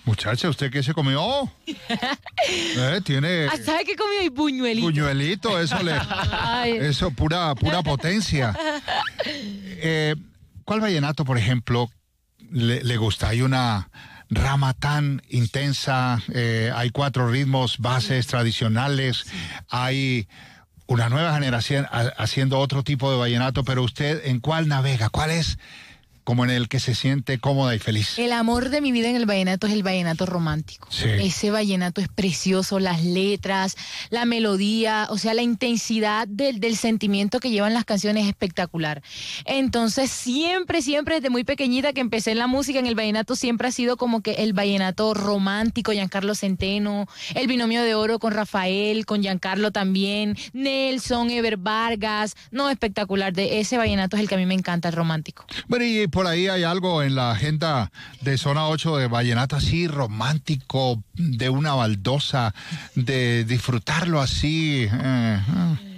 Muchacha, ¿usted qué se comió? Tiene ¿Sabe qué comió? Y buñuelito. buñuelito, Ay. eso pura potencia. ¿Cuál vallenato, por ejemplo, le gusta? Hay una rama tan intensa, hay 4 ritmos, bases tradicionales, hay una nueva generación haciendo otro tipo de vallenato, pero usted, ¿en cuál navega? ¿Cuál es como en el que se siente cómoda y feliz? El amor de mi vida en el vallenato es el vallenato romántico. Sí. Ese vallenato es precioso, las letras, la melodía, o sea, la intensidad del sentimiento que llevan las canciones es espectacular. Entonces, siempre, desde muy pequeñita que empecé en la música, en el vallenato, siempre ha sido como que el vallenato romántico, Giancarlo Centeno, el Binomio de Oro con Rafael, con Giancarlo también, Nelson, Ever Vargas, no, espectacular. De ese vallenato es el que a mí me encanta, el romántico. Bueno, y por ahí hay algo en la agenda de Zona 8 de vallenato así romántico, de una baldosa, de disfrutarlo así.